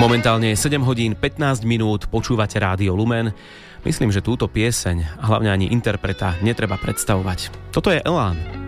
Momentálne je 7 hodín 15 minút, počúvate Rádio Lumen. Myslím, že túto pieseň, a hlavne ani interpreta, netreba predstavovať. Toto je Elán.